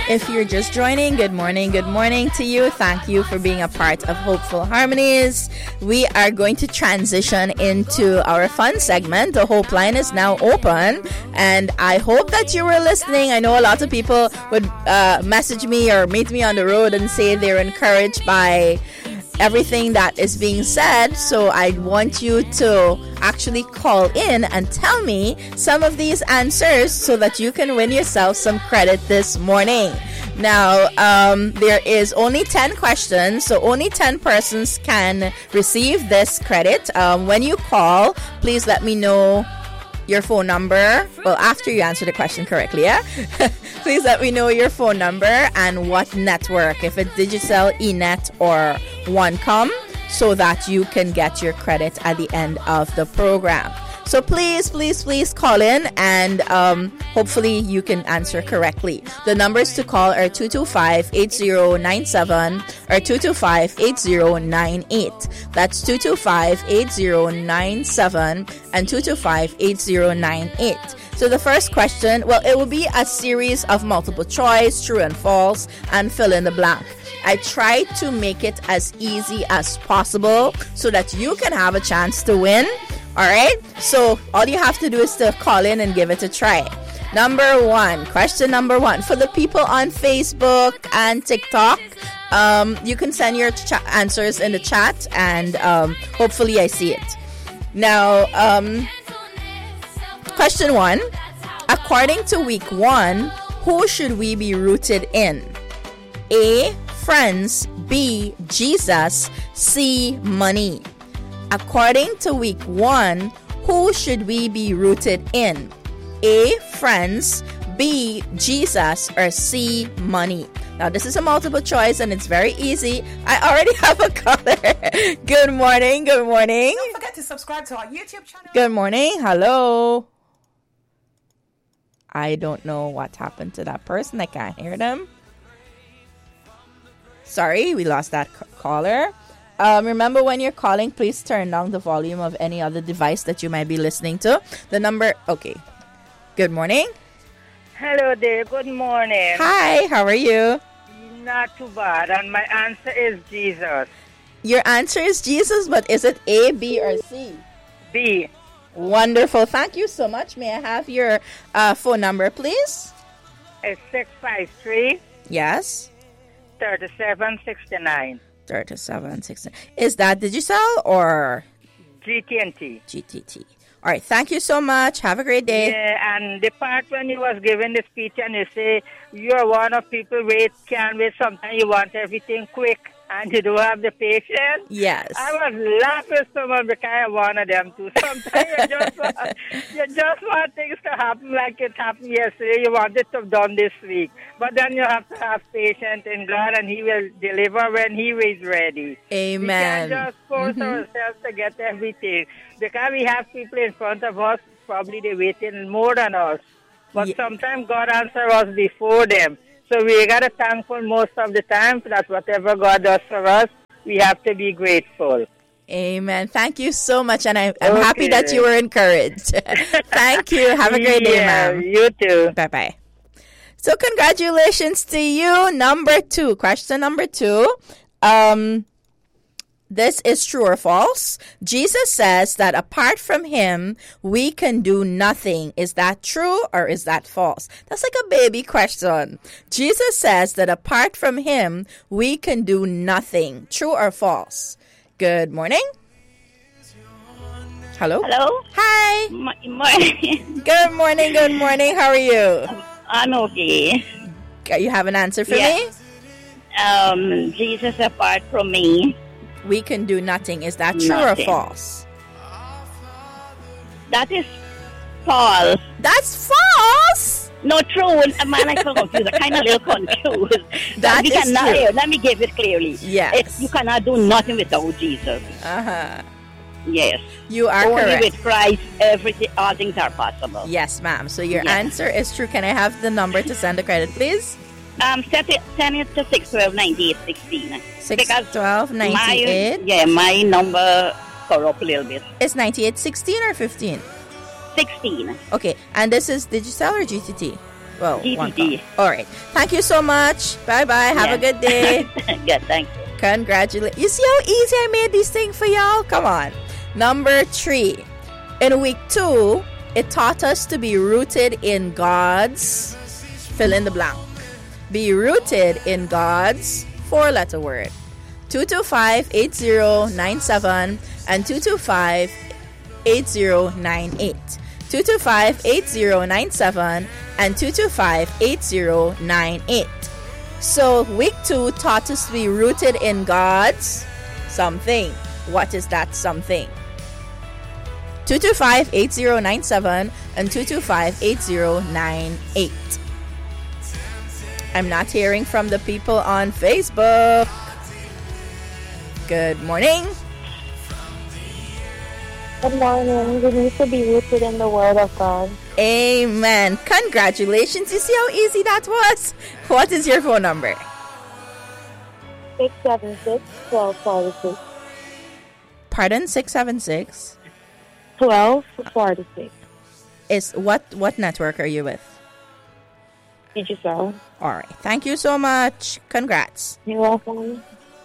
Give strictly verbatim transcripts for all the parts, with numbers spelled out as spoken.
If you're just joining, good morning, good morning to you. Thank you for being a part of Hopeful Harmonies. We are going to transition into our fun segment. The Hope Line is now open, and I hope that you were listening. I know a lot of people would uh, message me or meet me on the road and say they're encouraged by everything that is being said. So I want you to actually call in and tell me some of these answers so that you can win yourself some credit this morning. Now, um, there is only ten questions, so only ten persons can receive this credit. Um, when you call, please let me know your phone number. Well, after you answer the question correctly, yeah? Please let me know your phone number and what network, if it's Digicel, eNet, or OneCom, so that you can get your credit at the end of the program. So please, please, please call in, and um, hopefully you can answer correctly. The numbers to call are two two five, eight zero nine seven or two two five, eight zero nine eight. That's two two five, eight zero nine seven and two two five, eight zero nine eight. So the first question, well, it will be a series of multiple choice, true and false, and fill in the blank. I try to make it as easy as possible so that you can have a chance to win. All right, so all you have to do is to call in and give it a try. Number one, question number one. For the people on Facebook and TikTok, um, you can send your ch- answers in the chat, and um, hopefully I see it. Now, um, question one. According to week one, who should we be rooted in? A, friends. B, Jesus. C, money. According to week one, who should we be rooted in? A, friends. B, Jesus. Or C, money. Now, this is a multiple choice and it's very easy. I already have a caller. Good morning. Good morning. Don't forget to subscribe to our YouTube channel. Good morning. Hello. I don't know what happened to that person. I can't hear them. Sorry, we lost that c- caller. Um, remember, when you're calling, please turn down the volume of any other device that you might be listening to. The number, okay. Good morning. Hello there. Good morning. Hi, how are you? Not too bad. And my answer is Jesus. Your answer is Jesus, but is it A, B, or C? B. Wonderful. Thank you so much. May I have your uh, phone number, please? It's six five three, Yes. three seven six nine. thirty-seven sixty. Is that Digicel or G T N T. G T T? All right. Thank you so much. Have a great day. Yeah, and the part when you was giving the speech and you say you're one of people wait, can't wait, sometimes you want everything quick and you don't have the patience. Yes. I was laughing so much because I'm one of them too. Sometimes you just want, you just want things to happen like it happened yesterday. You want it to have done this week. But then you have to have patience in God, and He will deliver when He is ready. Amen. We can't just force Mm-hmm. ourselves to get everything. Because we have people in front of us, probably they're waiting more than us. But Yeah. sometimes God answers us before them. So we got to thankful most of the time that whatever God does for us, we have to be grateful. Amen. Thank you so much, and I, I'm Okay. happy that you were encouraged. Thank you. Have a great day, Yeah, ma'am. you too. Bye-bye. So congratulations to you. Number two. Question number two. Um, this is true or false. Jesus says that apart from Him, we can do nothing. Is that true or is that false? That's like a baby question. Jesus says that apart from Him, we can do nothing. True or false? Good morning. Hello? Hello? Hi. M- morning. Good morning. Good morning. How are you? I'm okay. You have an answer for Yeah. me? Um, Jesus apart from me, We can do nothing. Is that true Nothing. or false? that is false. That's false. No, true. Man, I'm so confused. I'm kind of a little confused. That we is cannot, true. here, let me give it clearly. Yes. It's, you cannot do nothing without Jesus. Uh-huh. Yes. You are Only correct. with Christ, everything, all things are possible. Yes, ma'am. So your Yes. answer is true. Can I have the number to send the credit, please? Um, send it, send it to six twelve ninety-eight sixteen. six twelve ninety-eight. My, yeah, my number go up a little bit. It's ninety-eight sixteen or fifteen? sixteen. Okay. And this is Digicel or G T T? Well, G T one D. call. All right. Thank you so much. Bye-bye. Have a Yeah. good day. Good, thank you. Congratulations. You see how easy I made these things for y'all? Come on. Number three. In week two, it taught us to be rooted in God's fill in the blank. Be rooted in God's four-letter word. two two five, eight zero nine seven and two two five, eight zero nine eight. two two five, eight zero nine seven and two two five, eight zero nine eight. So week two taught us to be rooted in God's something. What is that something? two two five, eight zero nine seven and two two five, eight zero nine eight. I'm not hearing from the people on Facebook. Good morning. Good morning. We need to be rooted in the Word of God. Amen. Congratulations. You see how easy that was? What is your phone number? six seven six, one two four six. Pardon, six seven six. twelve forty-six. Is what what network are you with? Did you sir? All right. Thank you so much. Congrats. You're welcome.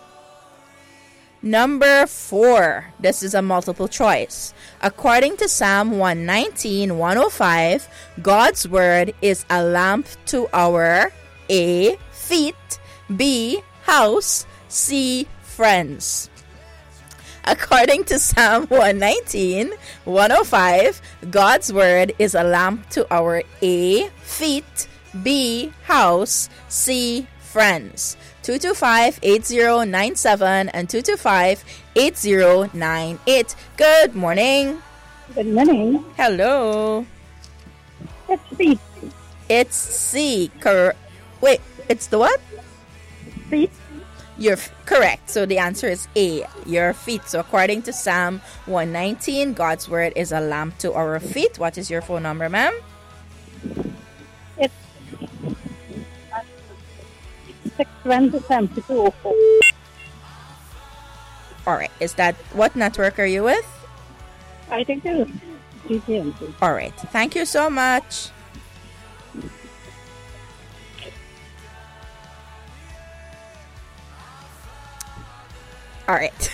Number four. This is a multiple choice. According to Psalm one nineteen, one oh five, God's word is a lamp to our A, feet, B, house, C, friends. According to Psalm one nineteen, one oh five, God's word is a lamp to our A, feet, B, house, C, friends. two two five, eight zero nine seven and two two five, eight zero nine eight. Good morning. Good morning. Hello. It's feet. It's C. Cor- Wait, it's the what? Feet. You're f- correct. So the answer is A, your feet. So according to Psalm one nineteen, God's word is a lamp to our feet. What is your phone number, ma'am? It's six twenty seventy-two. All right. Is that what network are you with? I think it's G T N C. All right. Thank you so much. All right.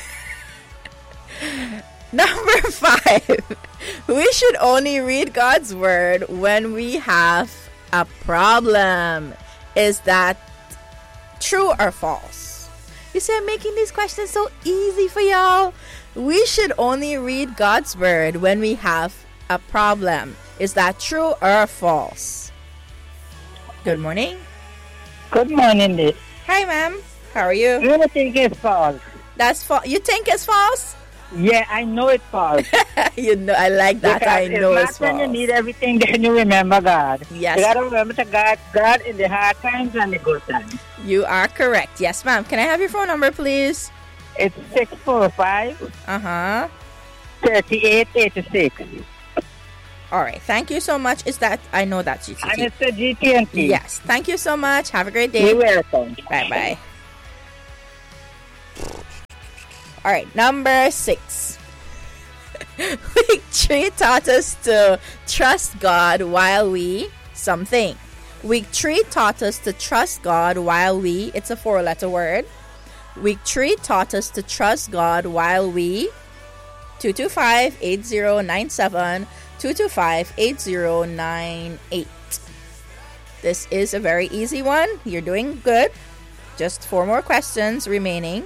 Number five. We should only read God's word when we have a problem. Is that true or false? You see, I'm making these questions so easy for y'all. We should only read God's word when we have a problem. Is that true or false? Good morning. Good morning, Liz. Hi, ma'am. How are you? Do you think it's false? That's false. You think it's false? Yeah, I know it's false. You know, I like that. Because I know it's it's not when you false. need everything, then you remember God. Yes. You gotta remember to God, God in the hard times and the good times. You are correct. Yes, ma'am. Can I have your phone number, please? It's six four five, Uh-huh. thirty-eight eighty-six. All right. Thank you so much. Is that, I know that's G T And T. it's the G T N T. Yes. Thank you so much. Have a great day. You're welcome. Bye-bye. All right. Number six. Week three taught us to trust God while we something. Week three taught us to trust God while we, it's a four-letter word. Week three taught us to trust God while we, two two five, eight zero nine seven, two two five, eight zero nine eight. This is a very easy one. You're doing good. Just four more questions remaining.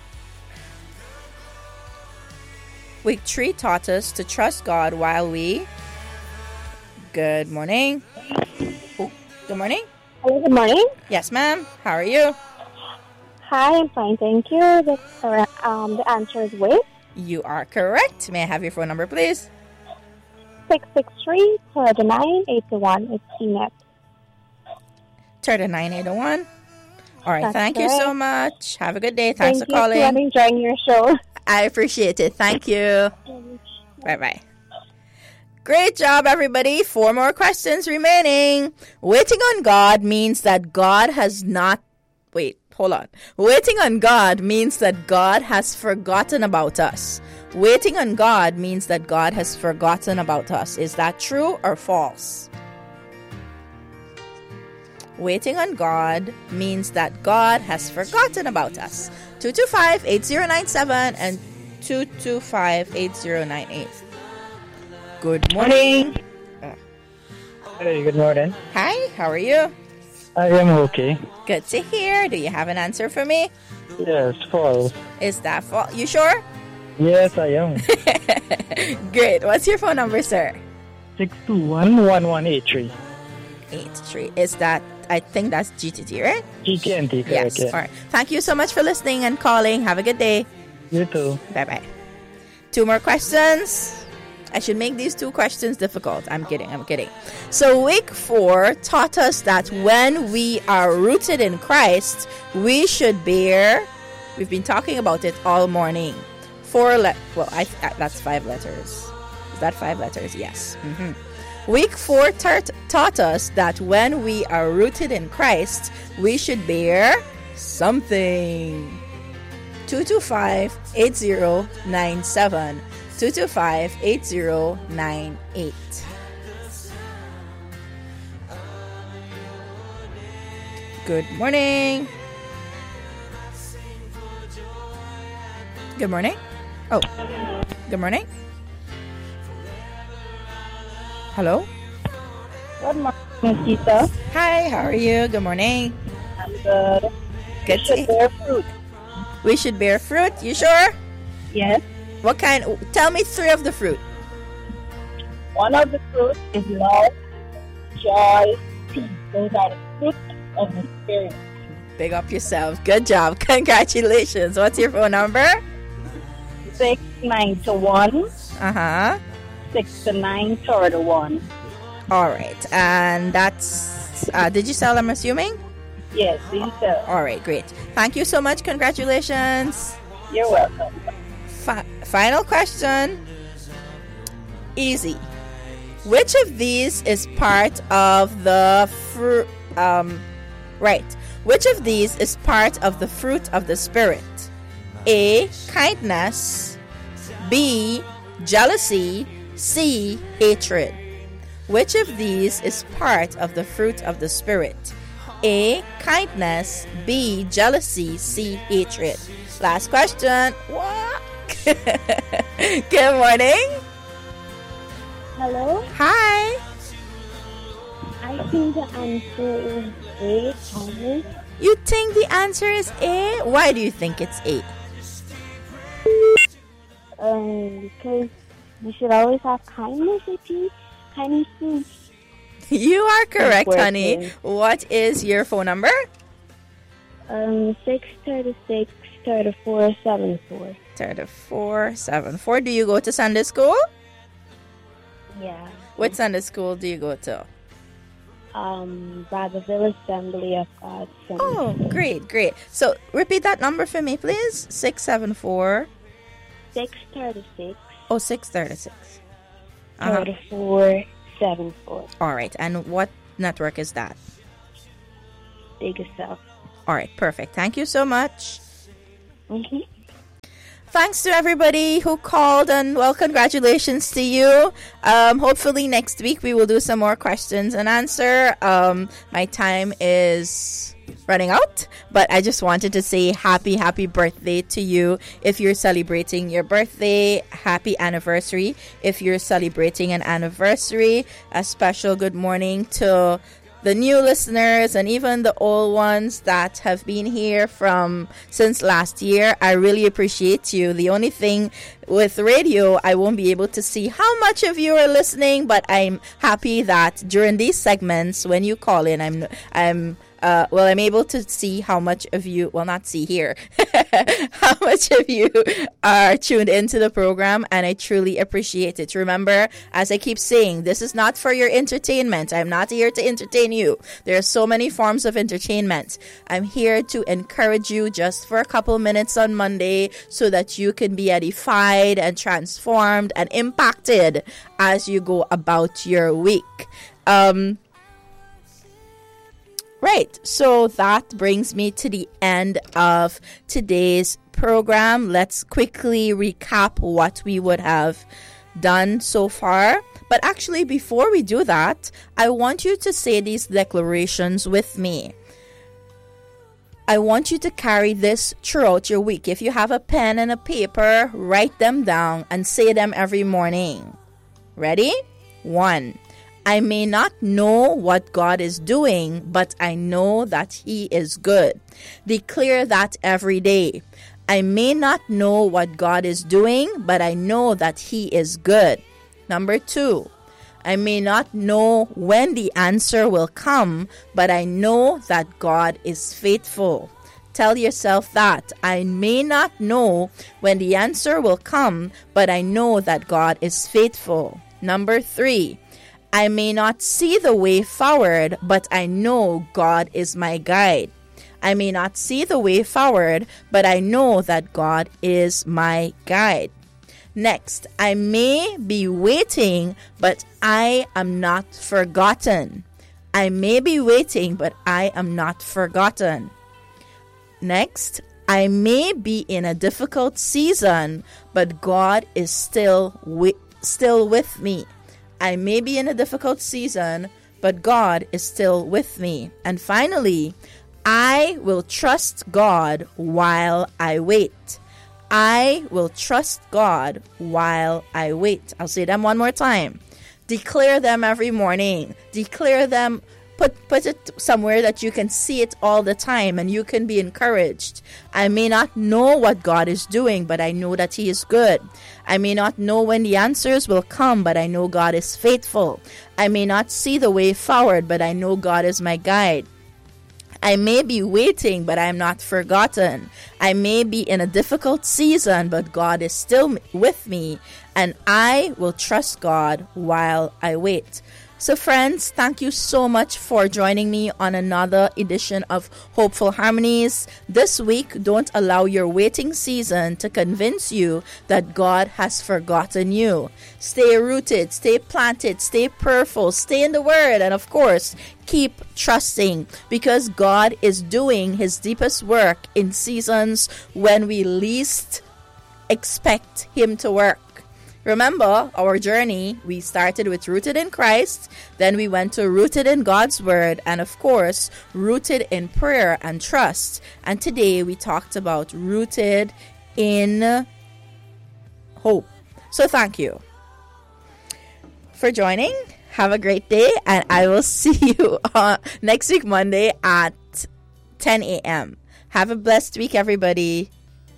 Week three taught us to trust God while we... Good morning. Oh, good morning. Hello, good morning. Yes, ma'am. How are you? Hi, I'm fine, thank you. The, correct, um, the answer is wait. You are correct. May I have your phone number, please? six six three, three nine eight one. It's C net. thirty-nine eight oh one. All right. That's Thank you so correct. much. Have a good day. Thanks Thank for you, calling. I'm enjoying your show. I appreciate it. Thank you. Bye-bye. Great job, everybody. Four more questions remaining. Waiting on God means that God has not... Wait, hold on. Waiting on God means that God has forgotten about us. Waiting on God means that God has forgotten about us. Is that true or false? waiting on God means that God has forgotten about us. two two five, eight zero nine seven and two two five, eight zero nine eight. Good morning. Uh, Hey, good morning. hi, how are you? I am okay. Good to hear. Do you have an answer for me? Yes, false. Is that false? You sure? Yes, I am. Great. What's your phone number, sir? six two one, one one eight three. eight three. Is that, I think that's G T T, right? G T N T, correct? Yes. All right. Thank you so much for listening and calling. Have a good day. You too. Bye-bye. Two more questions. I should make these two questions difficult. I'm kidding. I'm kidding. So week four taught us that when we are rooted in Christ, we should bear, we've been talking about it all morning. Four, le- well, I, I, that's five letters. Is that five letters? Yes. Mm-hmm. Week four tart- taught us that when we are rooted in Christ, we should bear something. two two five, eight zero nine seven. two two five, eight zero nine eight. Good morning. Good morning. Oh, good morning. Hello. Good morning, Tita. Hi, how are you? Good morning. I'm good. Good Should to bear fruit. We should bear fruit. You sure? Yes. What kind? Tell me three of the fruit. One of the fruit is love, joy, peace. Those are the fruit of the Spirit. Big up yourself. Good job. Congratulations. What's your phone number? Six nine to one, Uh-huh. six to nine toward the one. All right. And that's, uh, did you sell, I'm assuming? Yes, these are. All right. Great. Thank you so much. Congratulations. You're welcome. Fi- final question. Easy. Which of these is part of the fruit? Um, right. Which of these is part of the fruit of the Spirit? A. Kindness. B. Jealousy. C. Hatred. Which of these is part of the fruit of the Spirit? A. Kindness. B. Jealousy. C. Hatred. Last question. What? Good morning. Hello? Hi. I think the answer is A, kindness. You think the answer is A? Why do you think it's A? Um, because you should always have kindness, I think. Kindness is You are correct, working. honey. What is your phone number? um six thirty-six, thirty-four, seventy-four. thirty-four seventy-four. Do you go to Sunday school? Yeah. What Sunday school do you go to? Um, Bradleyville Assembly of God. Sunday Oh, School. great, great. So repeat that number for me, please. six seven four. six thirty-six, Oh, six thirty-six. Uh-huh. thirty-four, seventy-four. All right. And what network is that? Big yourself. All right. Perfect. Thank you so much. Mm-hmm. Thanks to everybody who called, and well, congratulations to you. Um, hopefully next week we will do some more questions and answer. Um, my time is running out, but I just wanted to say happy, happy birthday to you. If you're celebrating your birthday, happy anniversary. If you're celebrating an anniversary, a special good morning to the new listeners and even the old ones that have been here from since last year. I really appreciate you. The only thing with radio, I won't be able to see how much of you are listening, but I'm happy that during these segments, when you call in, I'm I'm uh, well, I'm able to see how much of you, well, not see here, how much of you are tuned into the program, and I truly appreciate it. Remember, as I keep saying, this is not for your entertainment. I'm not here to entertain you. There are so many forms of entertainment. I'm here to encourage you just for a couple minutes on Monday so that you can be edified and transformed and impacted as you go about your week. Um, Right, so that brings me to the end of today's program. Let's quickly recap what we would have done so far. But actually, before we do that, I want you to say these declarations with me. I want you to carry this throughout your week. If you have a pen and a paper, write them down and say them every morning. Ready? One. I may not know what God is doing, but I know that He is good. Declare that every day. I may not know what God is doing, but I know that He is good. Number two. I may not know when the answer will come, but I know that God is faithful. Tell yourself that. I may not know when the answer will come, but I know that God is faithful. Number three. I may not see the way forward, but I know God is my guide. I may not see the way forward, but I know that God is my guide. Next, I may be waiting, but I am not forgotten. I may be waiting, but I am not forgotten. Next, I may be in a difficult season, but God is still wi- still with me. I may be in a difficult season, but God is still with me. And finally, I will trust God while I wait. I will trust God while I wait. I'll say them one more time. Declare them every morning. Declare them. Put, put it somewhere that you can see it all the time and you can be encouraged. I may not know what God is doing, but I know that He is good. I may not know when the answers will come, but I know God is faithful. I may not see the way forward, but I know God is my guide. I may be waiting, but I am not forgotten. I may be in a difficult season, but God is still with me, and I will trust God while I wait. So friends, thank you so much for joining me on another edition of Hopeful Harmonies. This week, don't allow your waiting season to convince you that God has forgotten you. Stay rooted, stay planted, stay prayerful, stay in the Word, and of course, keep trusting, because God is doing His deepest work in seasons when we least expect Him to work. Remember our journey. We started with Rooted in Christ, then we went to Rooted in God's Word, and of course, Rooted in Prayer and Trust. And today we talked about Rooted in Hope. So thank you for joining. Have a great day, and I will see you uh, next week, Monday at ten a.m. Have a blessed week, everybody.